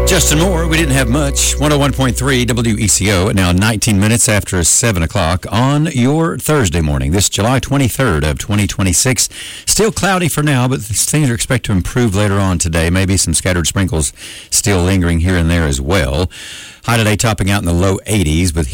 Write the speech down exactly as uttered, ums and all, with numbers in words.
Justin Moore, we didn't have much. one oh one point three W E C O, now nineteen minutes after seven o'clock on your Thursday morning, this July twenty-third of twenty twenty-six. Still cloudy for now, but things are expected to improve later on today. Maybe some scattered sprinkles still lingering here and there as well. High today topping out in the low eighties with